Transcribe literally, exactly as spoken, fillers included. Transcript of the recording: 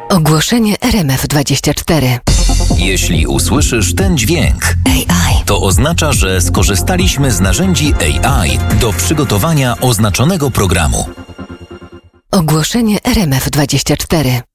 Ogłoszenie R M F dwadzieścia cztery. Jeśli usłyszysz ten dźwięk, A I, to oznacza, że skorzystaliśmy z narzędzi A I do przygotowania oznaczonego programu. Ogłoszenie R M F dwadzieścia cztery.